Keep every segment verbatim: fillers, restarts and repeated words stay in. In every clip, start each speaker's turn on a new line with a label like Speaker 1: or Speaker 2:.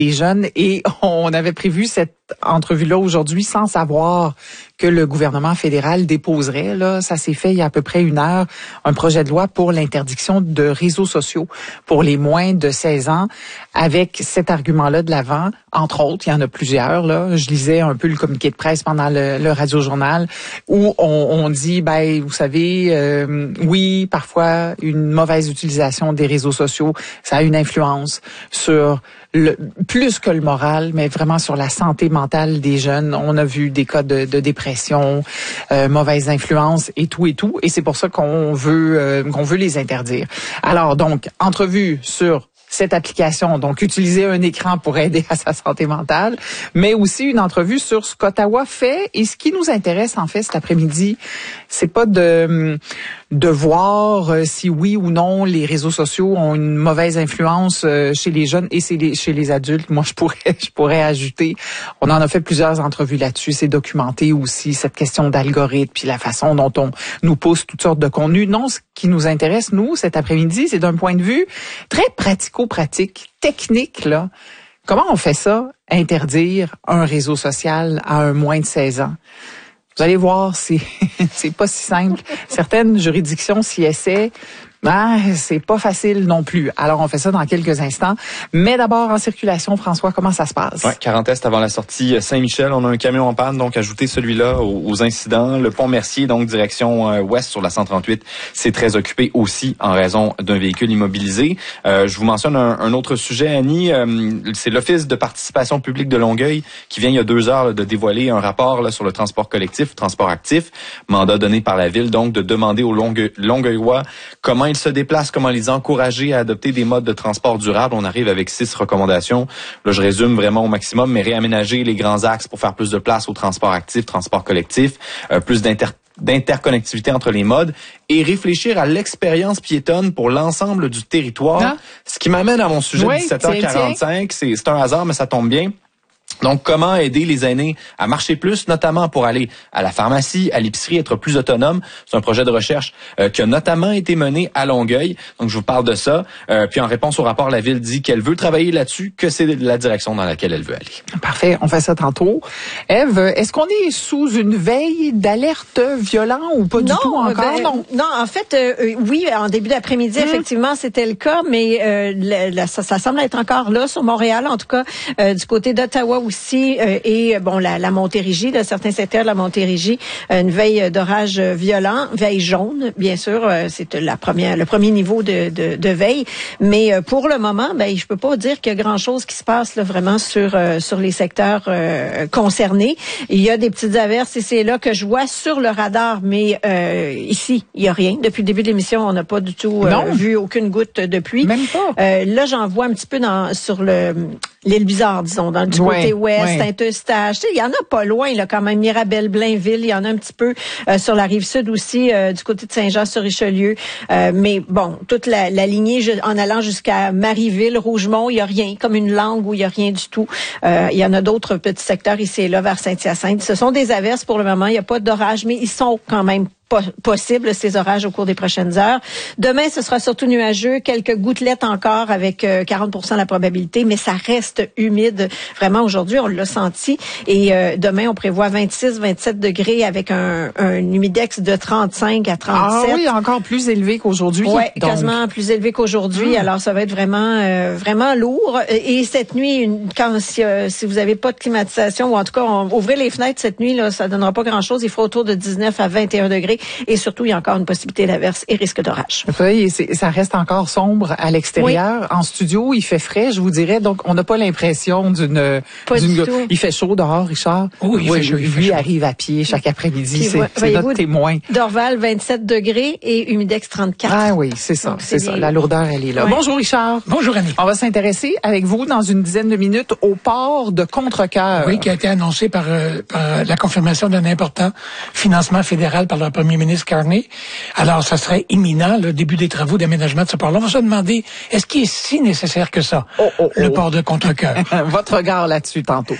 Speaker 1: les jeunes et on avait prévu cette entrevue-là aujourd'hui sans savoir que le gouvernement fédéral déposerait, là, ça s'est fait il y a à peu près une heure, un projet de loi pour l'interdiction de réseaux sociaux pour les moins de seize ans avec cet argument-là de l'avant. Entre autres, il y en a plusieurs, là. Je lisais un peu le communiqué de presse pendant le, le radio-journal où on, on dit, ben, vous savez, euh, oui, parfois une mauvaise utilisation des réseaux sociaux, ça a une influence sur le, plus que le moral, mais vraiment sur la santé mentale des jeunes. On a vu des cas de, de dépression, euh, mauvaise influence et tout et tout. Et c'est pour ça qu'on veut euh, qu'on veut les interdire. Alors donc, entrevue sur cette application, donc utiliser un écran pour aider à sa santé mentale, mais aussi une entrevue sur ce qu'Ottawa fait. Et ce qui nous intéresse en fait cet après-midi, c'est pas de de voir si oui ou non les réseaux sociaux ont une mauvaise influence chez les jeunes et chez les, chez les adultes. Moi, je pourrais je pourrais ajouter, on en a fait plusieurs entrevues là-dessus, c'est documenté aussi, cette question d'algorithme, puis la façon dont on nous pousse toutes sortes de contenus. Non, ce qui nous intéresse, nous, cet après-midi, c'est d'un point de vue très pratico-pratique, technique, là. Comment on fait ça, interdire un réseau social à un moins de seize ans? Vous allez voir, c'est c'est pas si simple. Certaines juridictions s'y essaient. Ben, c'est pas facile non plus. Alors, on fait ça dans quelques instants. Mais d'abord, en circulation, François, comment ça se passe?
Speaker 2: Ouais, quarante Est avant la sortie Saint-Michel. On a un camion en panne, donc ajouté celui-là aux, aux incidents. Le pont Mercier, donc direction euh, ouest sur la cent trente-huit, c'est très occupé aussi en raison d'un véhicule immobilisé. Euh, je vous mentionne un, un autre sujet, Annie. Euh, c'est l'Office de participation publique de Longueuil qui vient il y a deux heures là, de dévoiler un rapport là, sur le transport collectif, transport actif, mandat donné par la Ville, donc de demander aux Longue- Longueuillois comment ils se déplacent, comment les encourager à adopter des modes de transport durables. On arrive avec six recommandations. Là, je résume vraiment au maximum, mais réaménager les grands axes pour faire plus de place au transport actif, transport collectif, euh, plus d'inter d'interconnectivité entre les modes et réfléchir à l'expérience piétonne pour l'ensemble du territoire. Ah. Ce qui m'amène à mon sujet oui, de dix-sept heures quarante-cinq. C'est, c'est un hasard, mais ça tombe bien. Donc, comment aider les aînés à marcher plus, notamment pour aller à la pharmacie, à l'épicerie, être plus autonome. C'est un projet de recherche euh, qui a notamment été mené à Longueuil. Donc, je vous parle de ça. Euh, puis, en réponse au rapport, la Ville dit qu'elle veut travailler là-dessus, que c'est la direction dans laquelle elle veut aller.
Speaker 1: Parfait. On fait ça tantôt. Ève, est-ce qu'on est sous une veille d'alerte violent ou pas
Speaker 3: non,
Speaker 1: du tout encore?
Speaker 3: Ben,
Speaker 1: non.
Speaker 3: non, en fait, euh, oui, en début d'après-midi, mmh. effectivement, c'était le cas, mais euh, la, la, ça, ça semble être encore là sur Montréal, en tout cas, euh, du côté d'Ottawa aussi, euh, et bon, la, la Montérégie, là, certains secteurs de la Montérégie, euh, une veille d'orage violent, veille jaune, bien sûr, euh, c'est la première, le premier niveau de, de, de veille, mais euh, pour le moment, ben, je peux pas dire qu'il y a grand-chose qui se passe là, vraiment sur euh, sur les secteurs euh, concernés. Il y a des petites averses ici et là que je vois sur le radar, mais euh, ici, il y a rien. Depuis le début de l'émission, on n'a pas du tout euh, vu aucune goutte de pluie.
Speaker 1: Même pas.
Speaker 3: Euh, là, j'en vois un petit peu dans sur le l'île Bizarre, disons, dans du
Speaker 1: ouais,
Speaker 3: côté ouest,
Speaker 1: ouais.
Speaker 3: Saint-Eustache. Il y en a pas loin, là, quand même. Mirabel, Blainville, il y en a un petit peu euh, sur la rive sud aussi, euh, du côté de Saint-Jean-sur-Richelieu. Euh, mais bon, toute la, la lignée en allant jusqu'à Marieville, Rougemont, il y a rien, comme une langue où il y a rien du tout. Euh, il y en a d'autres petits secteurs ici et là vers Saint-Hyacinthe. Ce sont des averses pour le moment. Il n'y a pas d'orage, mais ils sont quand même possible, ces orages au cours des prochaines heures. Demain, ce sera surtout nuageux, quelques gouttelettes encore avec euh, quarante pour cent de la probabilité, mais ça reste humide. Vraiment, aujourd'hui, on l'a senti. Et euh, demain, on prévoit vingt-six, vingt-sept degrés avec un, un humidex de trente-cinq à trente-sept.
Speaker 1: Ah oui, encore plus élevé qu'aujourd'hui.
Speaker 3: Oui, quasiment plus élevé qu'aujourd'hui. Mmh. Alors, ça va être vraiment euh, vraiment lourd. Et cette nuit, une, quand si, euh, si vous n'avez pas de climatisation, ou en tout cas, on, ouvrez les fenêtres cette nuit, là, ça donnera pas grand-chose. Il fera autour de dix-neuf à vingt et un degrés. Et surtout, il y a encore une possibilité d'averse et risque d'orage.
Speaker 1: Oui, c'est, ça reste encore sombre à l'extérieur. Oui. En studio, il fait frais, je vous dirais. Donc, on n'a pas l'impression d'une...
Speaker 3: Pas
Speaker 1: d'une,
Speaker 3: du tout.
Speaker 1: Il fait chaud dehors, Richard?
Speaker 4: Oui, il
Speaker 1: oui,
Speaker 4: fait chaud.
Speaker 1: Lui,
Speaker 4: il fait chaud.
Speaker 1: arrive à pied chaque après-midi.
Speaker 3: Puis,
Speaker 1: c'est
Speaker 3: ouais,
Speaker 1: c'est notre témoin.
Speaker 3: Dorval, vingt-sept degrés et humidex trente-quatre.
Speaker 1: Ah oui, c'est ça. Donc, c'est, c'est ça. La lourdeur, elle est là.
Speaker 3: Oui.
Speaker 1: Bonjour, Richard.
Speaker 4: Bonjour, Annie.
Speaker 1: On va s'intéresser avec vous dans une dizaine de minutes au port de Contrecœur.
Speaker 4: Oui, qui a été annoncé par, euh, par la confirmation d'un important financement fédéral par le premier ministre Carney. Alors, ça serait imminent, le début des travaux d'aménagement de ce port-là. On va se demander, est-ce qu'il est si nécessaire que ça,
Speaker 1: oh, oh, oh.
Speaker 4: le port de Contrecœur?
Speaker 1: Votre regard là-dessus tantôt.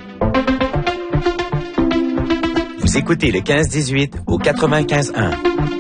Speaker 5: Vous écoutez le quinze dix-huit au quatre-vingt-quinze un.